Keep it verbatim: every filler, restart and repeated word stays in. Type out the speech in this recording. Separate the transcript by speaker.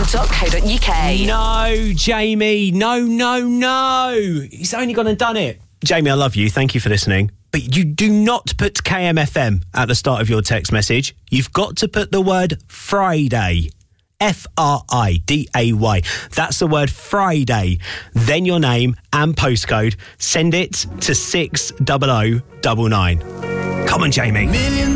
Speaker 1: dot co dot uk.
Speaker 2: No, Jamie. No, no, no. He's only gone and done it. Jamie, I love you. Thank you for listening. But you do not put K M F M at the start of your text message. You've got to put the word Friday. F R I D A Y. That's the word Friday. Then your name and postcode. Send it to six double oh double nine. Come on, Jamie.
Speaker 3: Million